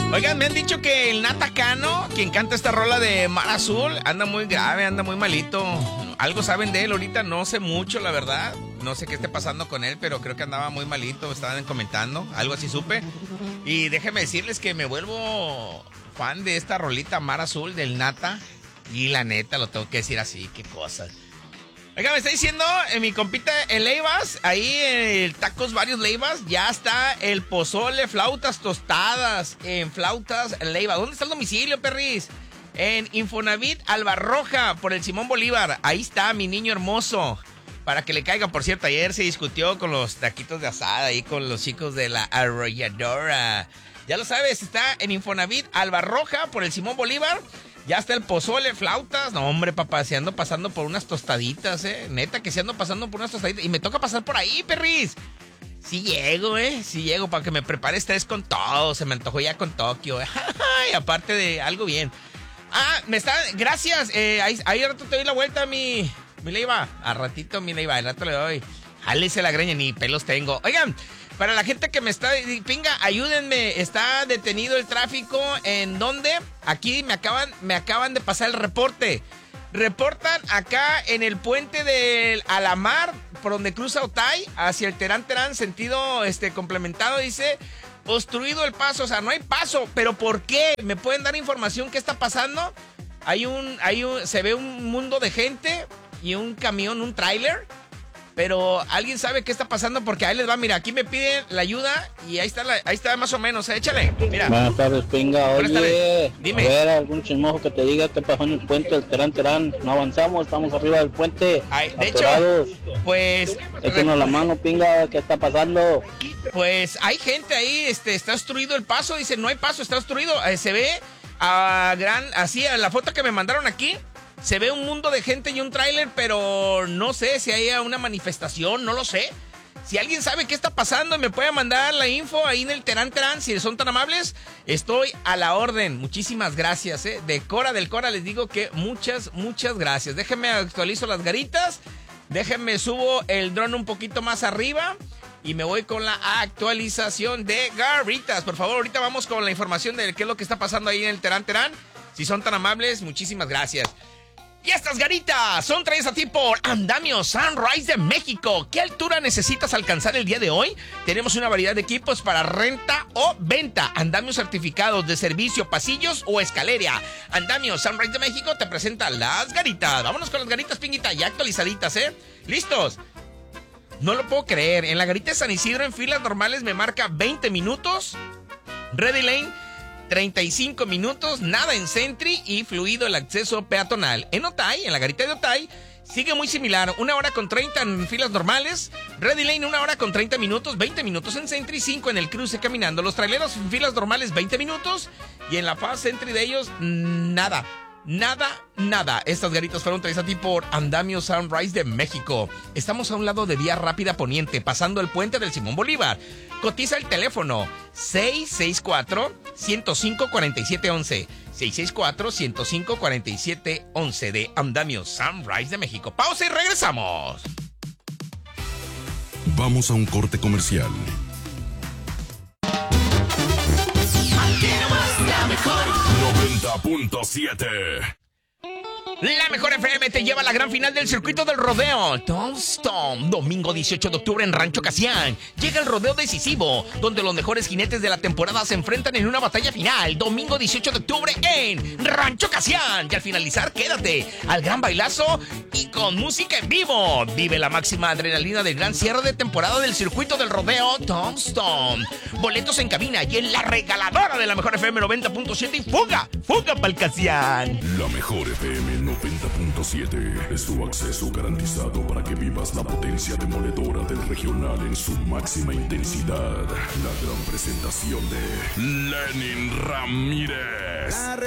Oigan, me han dicho que el Nata Cano, quien canta esta rola de Mar Azul, anda muy grave, anda muy malito. Algo saben de él ahorita, no sé mucho, la verdad. No sé qué esté pasando con él, pero creo que andaba muy malito, estaban comentando, algo así supe. Y déjenme decirles que me vuelvo fan de esta rolita Mar Azul del Nata. Y la neta, lo tengo que decir así, qué cosas. Oiga, me está diciendo mi compita en Leivas, ahí en el Tacos Varios Leivas, ya está el pozole, flautas tostadas, en Flautas Leivas. ¿Dónde está el domicilio, perris? En Infonavit Albarroja, por el Simón Bolívar. Ahí está mi niño hermoso. Para que le caiga, por cierto, ayer se discutió con los taquitos de asada, ahí con los chicos de la arrolladora. Ya lo sabes, está en Infonavit Albarroja, por el Simón Bolívar. Ya está el pozole, flautas. No, hombre, papá, se ando pasando por unas tostaditas, Neta, que se ando pasando por unas tostaditas. Y me toca pasar por ahí, perris. Sí llego, Sí llego para que me prepare esta vez con todo. Se me antojó ya con Tokio, Y aparte de algo bien. Gracias. Ahí al rato te doy la vuelta, mi Leiva. A ratito, mi Leiva. Al rato le doy. Jálese la greña, ni pelos tengo. Oigan, para la gente que me está... Pinga, ayúdenme. Está detenido el tráfico. ¿En dónde? Aquí me acaban de pasar el reporte. Reportan acá en el puente del Alamar, por donde cruza Otay, hacia el Terán Terán, sentido complementado, dice... Obstruido el paso, o sea, no hay paso. ¿Pero por qué? ¿Me pueden dar información? ¿Qué está pasando? Se ve un mundo de gente y un camión, un tráiler. Pero ¿alguien sabe qué está pasando? Porque ahí les va, mira, aquí me piden la ayuda y ahí está más o menos, échale, mira. Buenas tardes, Pinga. Buenas tardes. Dime. A ver, algún chismoso que te diga qué pasó en el puente del Terán Terán. No avanzamos, estamos arriba del puente. Ay, de hecho, pues... Échenos la mano, Pinga, ¿qué está pasando? Pues hay gente ahí, está obstruido el paso, dice, no hay paso, está obstruido. Se ve así, a la foto que me mandaron aquí. Se ve un mundo de gente y un tráiler, pero no sé si hay una manifestación, no lo sé. Si alguien sabe qué está pasando y me puede mandar la info ahí en el Terán Terán, si son tan amables, estoy a la orden. Muchísimas gracias, De Cora del Cora les digo que muchas gracias. Déjenme actualizo las garitas, déjenme subo el dron un poquito más arriba y me voy con la actualización de garitas. Por favor, ahorita vamos con la información de qué es lo que está pasando ahí en el Terán Terán. Si son tan amables, muchísimas gracias. Y estas garitas son traídas a ti por Andamio Sunrise de México. ¿Qué altura necesitas alcanzar el día de hoy? Tenemos una variedad de equipos para renta o venta. Andamio certificados de servicio, pasillos o escalera. Andamio Sunrise de México te presenta las garitas. Vámonos con las garitas, Pinguita, ya actualizaditas, ¿Listos? No lo puedo creer. En la garita de San Isidro, en filas normales, me marca 20 minutos. Ready Lane, 35 minutos, nada en Sentry y fluido el acceso peatonal. En Otay, en la garita de Otay, sigue muy similar. 1 hora con 30 en filas normales. Ready Lane, 1 hora con 30 minutos. 20 minutos en Sentry, 5 en el cruce caminando. Los traileros en filas normales, 20 minutos. Y en la faz Sentry de ellos, nada. Estas garitas fueron traídas a ti por Andamio Sunrise de México. Estamos a un lado de Vía Rápida Poniente, pasando el puente del Simón Bolívar. Cotiza el teléfono 664-105-4711. 664-105-4711 de Andamio Sunrise de México. Pausa y regresamos. Vamos a un corte comercial. Aquí nomás la mejor 90.7. La Mejor FM te lleva a la gran final del circuito del rodeo Tombstone, domingo 18 de octubre en Rancho Casián. Llega el rodeo decisivo, donde los mejores jinetes de la temporada se enfrentan en una batalla final. Domingo 18 de octubre en Rancho Casián. Y al finalizar, quédate al gran bailazo y con música en vivo. Vive la máxima adrenalina del gran cierre de temporada del circuito del rodeo Tombstone. Boletos en cabina y en la regaladora de La Mejor FM 90.7 y fuga pa'l Casián. La Mejor FM 90.7 es tu acceso garantizado para que vivas la potencia demoledora del regional en su máxima intensidad. La gran presentación de Lenin Ramírez.